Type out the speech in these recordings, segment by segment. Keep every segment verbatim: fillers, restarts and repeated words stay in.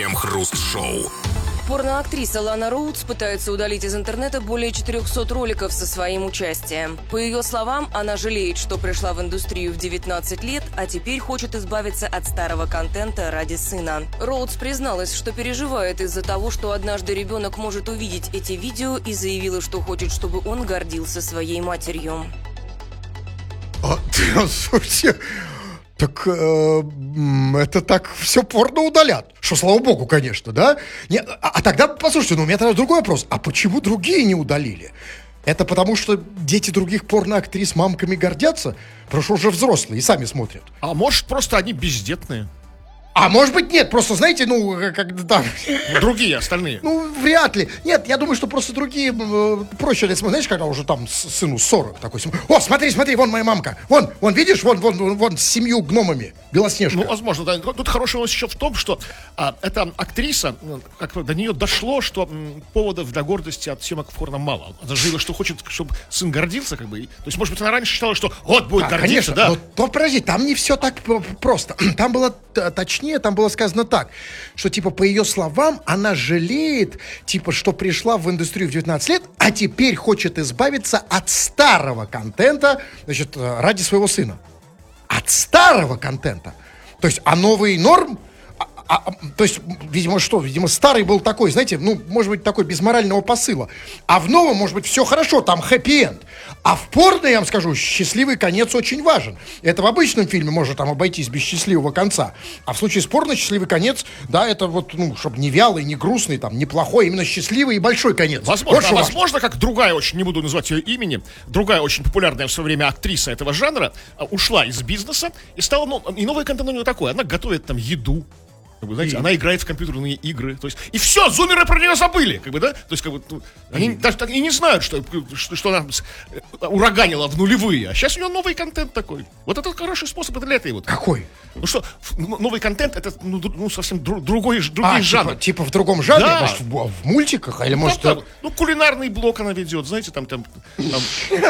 Крем-хруст-шоу. Порноактриса Лана Роудс пытается удалить из интернета более четырехсот роликов со своим участием. По ее словам, она жалеет, что пришла в индустрию в девятнадцать лет, а теперь хочет избавиться от старого контента ради сына. Роудс призналась, что переживает из-за того, что однажды ребенок может увидеть эти видео, и заявила, что хочет, чтобы он гордился своей матерью. А, слушайте, так э, это так все порно удалят. Что, слава богу, конечно, да? Не, а, а тогда, послушайте, ну у меня тогда другой вопрос. А почему другие не удалили? Это потому, что дети других порноактрис мамками гордятся? Потому что уже взрослые и сами смотрят. А может, просто они бездетные? А может быть, нет, просто, знаете, ну, как там... Другие, остальные. Ну, вряд ли. Нет, я думаю, что просто другие э, проще, знаешь, когда уже там сыну сорок такой. О, смотри, смотри, вон моя мамка. Вон, вон, видишь, вон, вон, вон, вон с семью гномами. Белоснежка. Ну, возможно, да. Тут хороший вопрос еще в том, что а, эта актриса, как до нее дошло, что м, поводов для гордости от съемок в порно мало. Она заявила, что хочет, чтобы сын гордился, как бы. И, то есть, может быть, она раньше считала, что вот будет а, гордиться, конечно, да. Но, но подожди, там не все так просто. Там было точнее. Там было сказано так, что, типа, по ее словам, она жалеет, типа, что пришла в индустрию в девятнадцать лет, а теперь хочет избавиться от старого контента, значит, ради своего сына. От старого контента. То есть, а новый норм... А, а, то есть, видимо, что? Видимо, старый был такой, знаете, ну, может быть, такой без морального посыла. А в новом, может быть, все хорошо, там хэппи-энд. А в порно, я вам скажу, счастливый конец очень важен. Это в обычном фильме может там обойтись без счастливого конца. А в случае с порно счастливый конец, да, это вот, ну, чтобы не вялый, не грустный, там, не плохой, именно счастливый и большой конец. Возможно, вот а возможно, как другая, очень, не буду называть ее имени, другая очень популярная в свое время актриса этого жанра ушла из бизнеса и стала, ну, и новый контент у нее такой. Она готовит там еду. Как бы, знаете, и... она играет в компьютерные игры. То есть, и все, зумеры про нее забыли. Как бы, да? То есть, как бы, ну, они mm-hmm. даже так и не знают, что, что, что она ураганила в нулевые. А сейчас у нее новый контент такой. Вот это хороший способ для этой вот. Какой? Ну что, новый контент, это ну, ну совсем дру, другой, другой а, жанр. Типа, типа в другом жанре? Да. Может, в, в мультиках? Или, ну, может, там, это... ну, кулинарный блок она ведет, знаете, там, там, там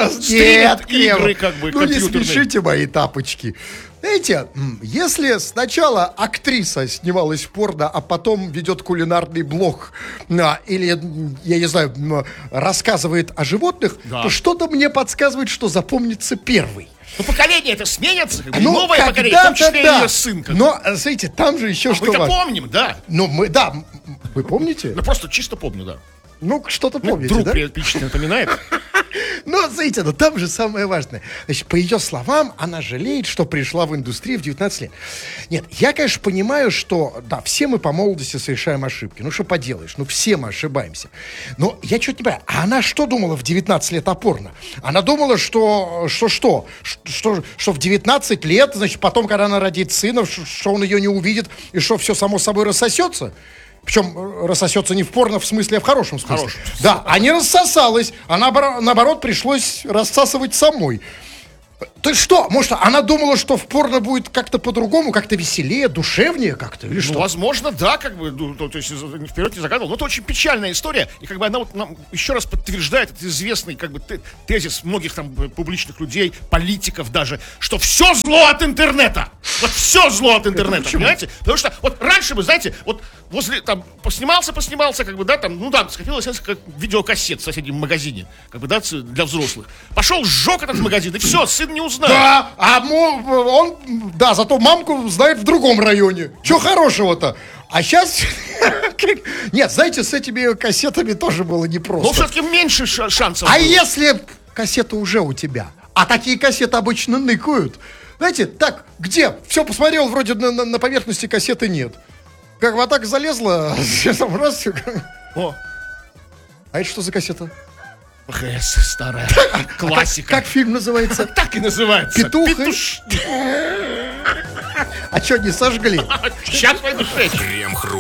Нет, игры, как бы, ну не смешите мои тапочки. Знаете, если сначала актриса снималась в порно, а потом ведет кулинарный блог, или, я не знаю, рассказывает о животных, да. то что-то мне подсказывает, что запомнится первый. Ну, поколение это сменится, как бы, ну, новое поколение, в том числе да. ее сын. Как но, смотрите, там же еще а что... Мы-то помним, да. Ну, мы, да, вы помните? Ну, просто чисто помню, да. Ну, что-то помните, ну, да? Друг лично напоминает. Ну, смотрите, ну там же самое важное. Значит, по ее словам, она жалеет, что пришла в индустрию в девятнадцать лет. Нет, я, конечно, понимаю, что, да, все мы по молодости совершаем ошибки. Ну, что поделаешь, ну, все мы ошибаемся. Но я что-то не понимаю, а она что думала в девятнадцать лет о порно? Она думала, что, что, что, что, что в девятнадцать лет, значит, потом, когда она родит сына, что он ее не увидит, и что все само собой рассосется? Причем рассосется не в порно, в смысле, а в хорошем смысле. Хорошем. Да, а не рассосалась, а наоборот пришлось рассасывать самой. То есть что? Может, она думала, что в порно будет как-то по-другому, как-то веселее, душевнее как-то, или что? Ну, возможно, да, как бы, ну, то, то есть вперед не загадывал. Но это очень печальная история, и как бы она вот нам еще раз подтверждает этот известный как бы тезис многих там публичных людей, политиков даже, что все зло от интернета. Вот все зло от интернета, понимаете? Потому что вот раньше бы, знаете, вот возле там поснимался, поснимался, как бы, да, там, ну да, скопилось несколько видеокассет в соседнем магазине, как бы, да, для взрослых. Пошел, сжег этот магазин, и все, сын не узнает. Да, а он, да, зато мамку знает в другом районе. Че хорошего-то? А сейчас... Нет, знаете, с этими кассетами тоже было непросто. Но все-таки меньше шансов. А если кассета уже у тебя? А такие кассеты обычно ныкают. Знаете, так, где? Все посмотрел, вроде на, на, на поверхности кассеты нет. Как вот так залезла, раз... О. А это что за кассета? ХС, старая классика. Как, как фильм называется? Так и называется. Петух. А что, не сожгли? Сейчас пойду шесть. Крем-хруст.